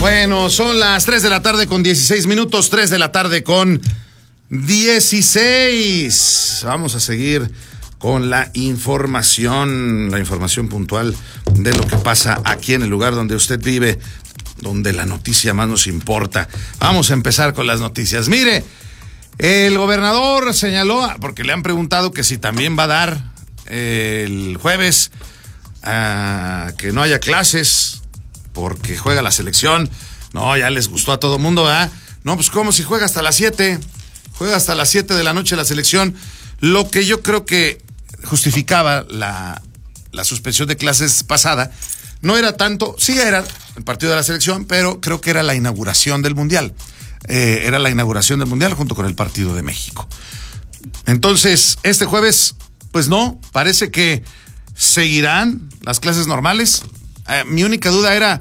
Bueno, son las 3 de la tarde con 16 minutos, 3 de la tarde con 16. Vamos a seguir con la información puntual de lo que pasa aquí en el lugar donde usted vive, donde la noticia más nos importa. Vamos a empezar con las noticias. Mire, el gobernador señaló, porque le han preguntado que si también va a dar el jueves que no haya clases porque juega la selección. No, ya les gustó a todo mundo, ¿verdad? No, pues como si juega hasta las 7. Juega hasta las 7 de la noche la selección. Lo que yo creo que justificaba la suspensión de clases pasada no era tanto, sí era el partido de la selección, pero creo que era la inauguración del Mundial. Era la inauguración del Mundial junto con el partido de México. Entonces, este jueves, pues no, parece que seguirán las clases normales. Mi única duda era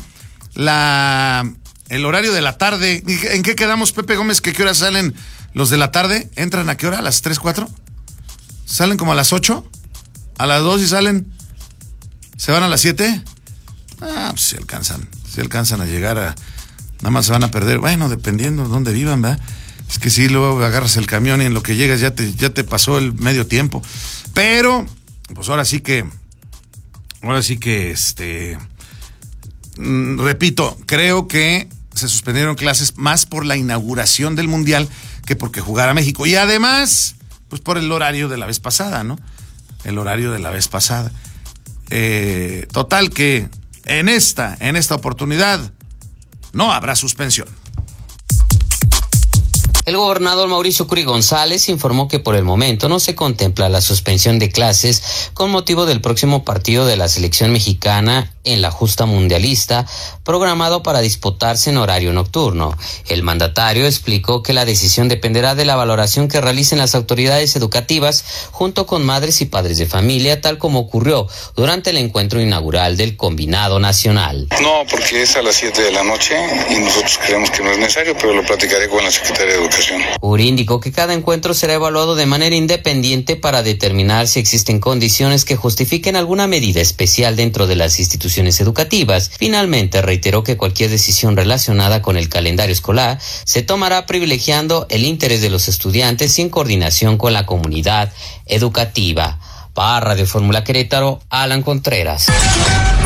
el horario de la tarde. ¿En qué quedamos, Pepe Gómez? ¿Qué hora salen los de la tarde? ¿Entran a qué hora? ¿A las 3, 4? ¿Salen como a las 8? ¿A las 2 y salen? ¿Se van a las 7? Pues si alcanzan a llegar a... Nada más se van a perder, bueno, dependiendo de dónde vivan, ¿verdad? Es que si luego agarras el camión y en lo que llegas ya te pasó el medio tiempo. Pero, pues ahora sí que repito, creo que se suspendieron clases más por la inauguración del Mundial que porque jugara México. Y además, pues por el horario de la vez pasada, ¿no? El horario de la vez pasada. Total que en esta oportunidad no habrá suspensión. El gobernador Mauricio Curi González informó que por el momento no se contempla la suspensión de clases con motivo del próximo partido de la selección mexicana en la justa mundialista, programado para disputarse en horario nocturno. El mandatario explicó que la decisión dependerá de la valoración que realicen las autoridades educativas junto con madres y padres de familia, tal como ocurrió durante el encuentro inaugural del Combinado Nacional. No, porque es a las 7 de la noche y nosotros creemos que no es necesario, pero lo platicaré con la Secretaría de Educación. Curi indicó que cada encuentro será evaluado de manera independiente para determinar si existen condiciones que justifiquen alguna medida especial dentro de las instituciones educativas. Finalmente reiteró que cualquier decisión relacionada con el calendario escolar se tomará privilegiando el interés de los estudiantes y en coordinación con la comunidad educativa. Para Radio Fórmula Querétaro, Alan Contreras.